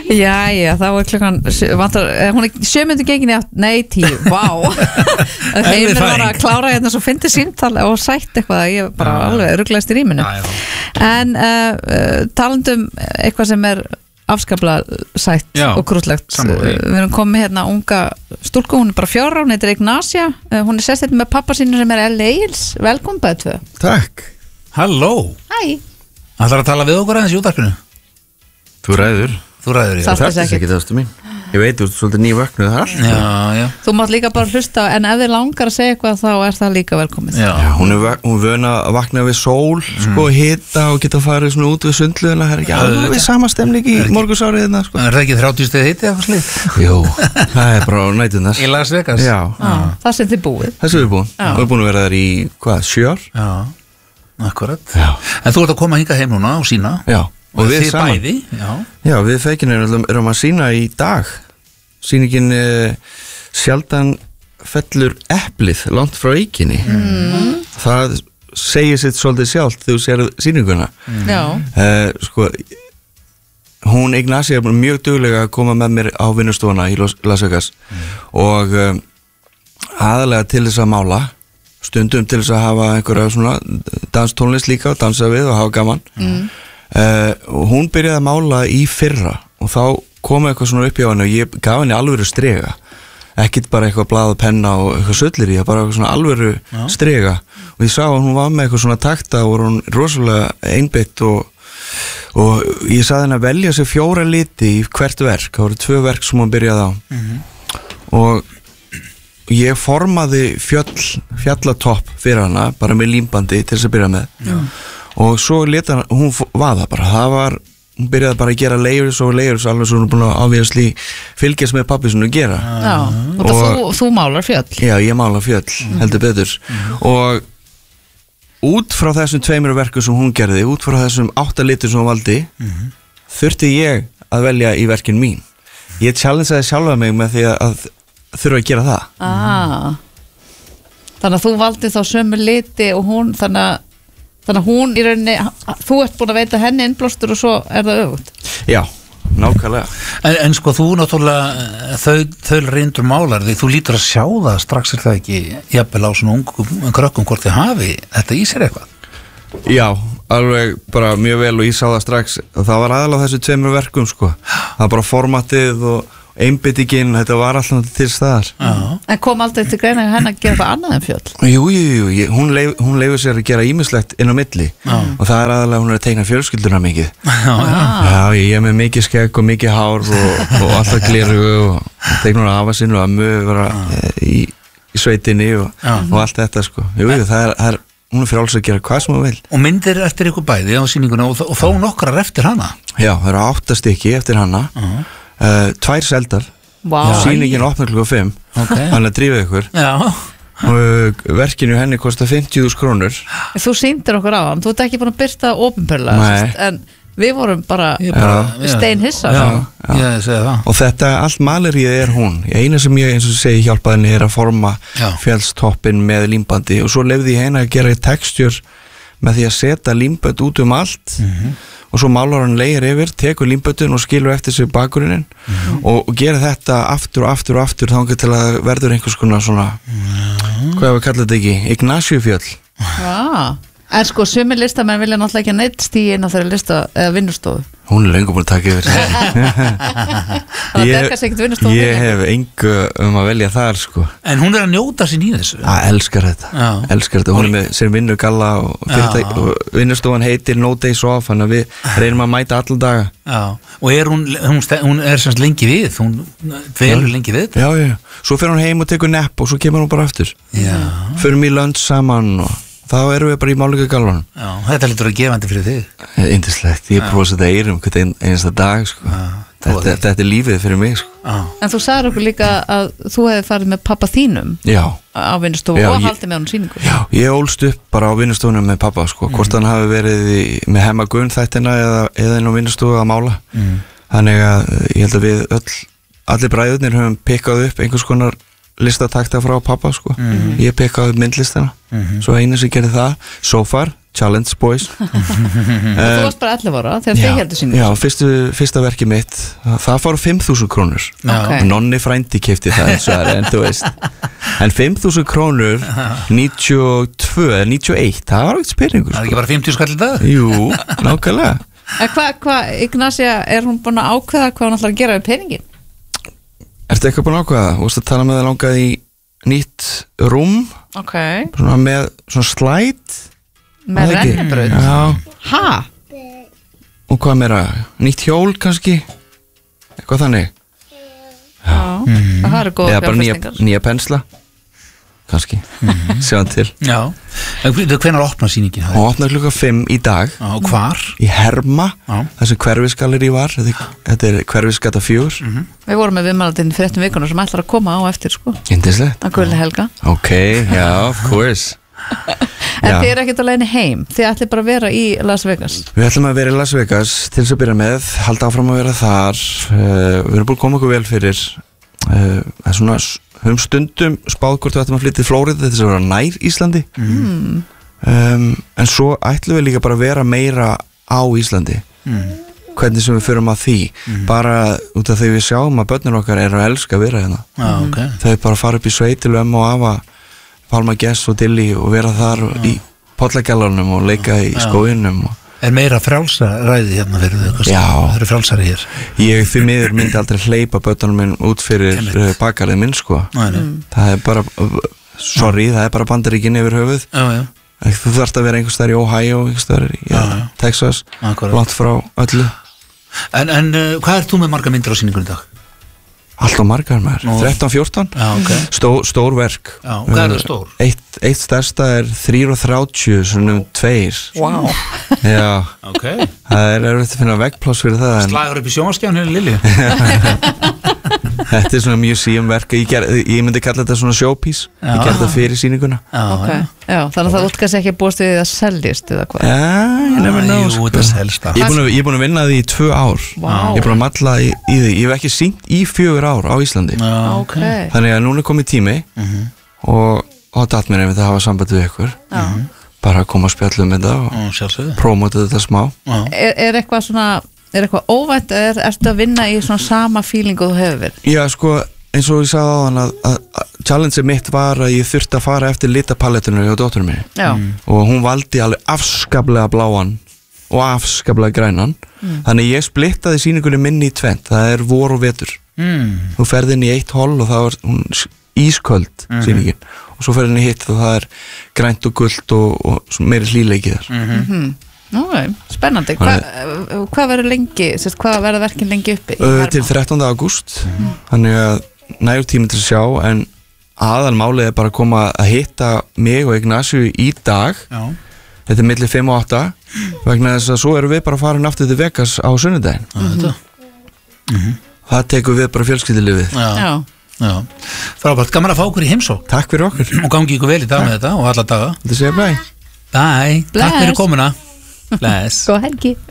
Jæja, þá klukkan hún 7 gengin í 8, nei 10, vá Heimir var að klára hérna svo fyndi símtal og sætt eitthvað að ég bara alveg ruglaðist í rýminu en talandum eitthvað sem afskaplega sætt og krútlegt við erum komið hérna unga stúlku, hún bara 4 ára, hún heitir Ignacia hún sest hérna með pappa sínu sem L. Eils velkomin bæði tvö. Takk. Halló. Hæ. Ætlar að tala við okkur aðeins í útvarpinu? Þú ræður, já. Það er ekki það stu mín. Ég veit, þú ert svolítið nývöknuð þar. Já. Þú mátt líka bara hlusta, en ef þið langar að segja eitthvað þá það líka velkomið. Já, hún vöna að vakna við sól, sko, hita og geta farið svona út við sundluðina, það ekki alveg við sama stemning í morgunsárið hérna, sko. Það ekki 30 stið hiti eitthvað slíkt? Jú, það bara á nætunar. Í Las Vegas? Já. Það sem þið búið. Það sem við búin. Við erum búin að vera þar í, 7 ár? Já, akkurat. Já. En þú ert að koma hingað heim núna og sína? Já. Og við saman. Bæði, já, við feikinir erum að sína í dag. Sýningin sjaldan fellur eplið langt frá eikinni. Það segir sitt svolítið sjálft þegar þú sér sýninguna. Sko, hún Ignacia er mjög duglega að koma með mér á vinnustofuna í Las Vegas og aðalega til þess að mála, stundum til þess að hafa einhverja svona danstónlist líka og dansa við og hafa gaman. Hún byrjaði að mála í fyrra og þá kom eitthvað svona upp hjá henni og ég gaf henni alvöru strega, ekkit bara eitthvað blað og penna og eitthvað söllir í, bara eitthvað svona alvöru strega og ég sá að hún var með eitthvað svona takta og hún rosalega einbeitt og ég sagði henni að velja sér 4 liti í hvert verk, það voru 2 verk sem hún byrjaði á og ég formaði fjallatopp fyrir hana bara með límbandi til þess að byrja með og svo leta hún vaða bara, hún byrjaði bara að gera layers alveg svo hún er búin að ávíðasli fylgjast með pappi sem hún gera og þú málar fjöll? Já, ég málar fjöll, heldur betur og út frá þessum 2 verkum sem hún gerði, út frá þessum 8 litur sem hún valdi þurfti ég að velja í verkin mín. Ég challengeaði sjálfa mig með því að þurfa að gera það. Þannig að þú valdi þá sömu liti og hún þannig að hún í rauninni, þú ert búin að veita henni innblástur og svo það öfugt. Já, nákvæmlega. En sko þú náttúrulega þau reyndur málar því þú lítur að sjá það strax það ekki jafnvel á svona ungum krökkum hvort þið hafi þetta í sér eitthvað. Já, alveg bara mjög vel og ég sá það strax og það var aðalega þessu 2 verkum sko. Það var bara formatið og einbyttingin, þetta var alltaf til staðar. En kom aldrei til greina henni að gera eitthvað annað en fjöll? Jú, hún leifur sér að gera ýmislegt inn á milli og það er aðalega hún að teikna fjölskylduna mikið. Já, ég er með mikið skegg og mikið hár og alltaf gleru og teikna hún að hafa sinn og að mögu vera í sveitinni og allt þetta sko. Jú, það er hún er fyrir alls að gera hvað sem hún vil. Og myndir eftir ykkur bæði á sýninguna og þó nokkrar eftir hana? Já, það eru 8 stykki eftir hana. 2 seldar sýningin opnar klukkan 5 þannig að drífa ykkur og verkinu henni kostar 50.000 krónur. Þú sýndir okkur á hann, þú ert ekki búin að byrta opinberlega en við vorum bara steinhissa og þetta allt malerið er hún. Eina sem ég eins og segi hjálpaði henni að forma fjallstoppin með límbandi og svo lefði ég henni að gera textjur með því að setja límbönd út allt og svo málar hann leir yfir, tekur límböndun og skilur eftir sig bakgrunnin og gera þetta aftur og aftur og aftur þangað til að verður einhvers konar svona hvað við kalla þetta ekki, Ignaciufjöll. En sko, sumir listamenn vilja náttúrulega ekki neitt stíð inn á þeirra lista eða vinnustofu. Hún er lengur búin að taka yfir Það er kannski ekkert vinnustofu. Ég hef engu að velja þar sko. En hún er að njóta sín í þessu. Elskar þetta. Hún er með sér vinnugalla og vinnustofan heitir No Days Off, þannig að við reynum að mæta alla daga. Og er hún er semst lengi við, hún velur lengi við þetta. Já. Svo fer hún heim og tekur nepp og svo kemur hún bara aftur. Förum í lunch saman og þá erum við bara í málingagalvanum. Já, þetta lítur að gefandi fyrir þig. Yndislegt, ég prófa að setja eyrum hvern einasta dag sko. Þetta er lífið fyrir mig sko. En þú sagðir okkur líka að þú hefði farið með pappa þínum á vinnustofu og haldið með honum sýningu. Já, ég ólst upp bara á vinnustofunum með pappa sko. Hvort hann hafi verið með Hemma Gunn þættina eða inn á vinnustofu að mála. Þannig að ég held að við allir bræðurnir höfum pikkað upp einhvers konar listatakta frá pappa sko. Ég pekkaði upp myndlistana svo eina sem gerði það, so far Challenge Boys Og þú varst bara 11 ára þegar þið heldur sýningu. Já, fyrsta verki mitt það fór 5.000 krónur Ok. Nonni frændi keypti það eins og það en þú veist en 5.000 krónur 92 eða 91 það var ekkert spurningur Það er ekki bara 50 skall í dag? Jú, nákvæmlega En hvað, Ignacia, er hún búin að ákveða hvað hún ætlar að gera við peningin? Ertu eitthvað búin að ákveða það? Þú veist að tala með það langað í nýtt rúm Ok. svona með svona slæt Með rennibraut? Já, Ha? og hvað meira? Nýtt hjól kannski? Eitthvað þannig? Já. Það eru góða Eða bara fjárfestingar. nýja pensla kannski, sjáum til Já, en hvenær opna sýningin? og opnaði klukka 5 í dag Já, og hvar? í Herma, Já. þessi hverfisgalleri var þetta er hverfisgata 4 Við vorum með viðmælandinn fyrir 13 vikunar sem ætlar að koma á eftir sko. Yndislegt, Að Gulli Helga. ok, já, of course En Já. þið eru ekkert að leiðin heim. Þið ætlir bara að vera í Las Vegas. Við ætlum að vera í Las Vegas til þess að byrja með, halda áfram að vera þar við erum búin að koma okkur vel fyrir svona stundum spáð hvort við ætlum að flytja til Flórida til þess að vera nær Íslandi en svo ætlum við líka bara að vera meira á Íslandi hvernig sem við förum að því bara út af því við sjáum að börnur okkar eru að elska að vera hérna Já, ok. þau bara fara upp í sveit til ömmu og afa Pálma Gess og Dilli og vera þar í pollagjallarnum og leika í skóginum og Er meira frjálsaræði hérna fyrir þau? Já. Það eru frjálsari hér. ég því miður myndi aldrei hleypa börnunum minn út fyrir bakarið minn sko Nei, nei. það er bara það er bara Bandaríkin yfir höfuð Já, já. þú þarft að vera einhvers staðar í Ohio einhvers staðar í Texas Akkúrat. langt frá öllu En hvað ert þú með marga myndir á sýningunni í dag? allt og margar maður, Nú. 13-14 Já, ok. stór verk Já, hvað er það stór? eitt stærsta er 330 svona 2 Wow. já, Ok. það er erfitt að finna veggpláss fyrir það en Slagur upp í sjónvarskjánu hérna Lilju? þetta er svona museumverk ég myndi kalla þetta svona showpiece ég gerði það fyrir sýninguna Okay. Já, þannig að það út kannski ekki að búast við að seljist eða hvað. you never know Jú, sko. þetta selst það. Ég er búin að vinna því í 2 ár Vá. Ég er búin að malla í því Ég hef ekki sýnt í 4 ár á Íslandi Já, Ok. Þannig að núna er komið tími og datt mér einmitt að hafa samband við ykkur bara að koma að spjalla um þetta og sjálfsögðu. promota þetta smá Já. Er eitthvað svona, er eitthvað óvænt ertu að vinna í svona sama feeling og þú hefur verið? Já sko eins og ég sagði á hann að challenge mitt var að ég þurfti að fara eftir litapalettinu hjá dótturum minni Já. og hún valdi alveg afskaplega bláan og afskaplega grænan þannig ég splittaði sýningunni minni í tvent það er vor og vetur þú ferð inn í eitt hol og það var hún ísköld sýningin og svo ferð inn í hitt og það er grænt og gult og meiri hlýleiki þar Ok, spennandi. Hvað verður lengi, hvað verður verkin lengi uppi? til 13. ágúst þannig að nægur tími til að sjá en aðalmálið er bara að koma að hitta mig og Ignaciu í dag Já. þetta er milli 5 og 8 vegna þess að svo erum við bara farin aftur til Vegas á sunnudaginn Þetta. það tekur við bara fjölskyldulífið Já. Já. Frábært, gaman að fá okkur í heimsókn takk fyrir okkur og gangi ykkur vel í dag með þetta og alla daga. þetta segja bæ Bye, takk Bless. fyrir komuna. Bless. Góð helgi.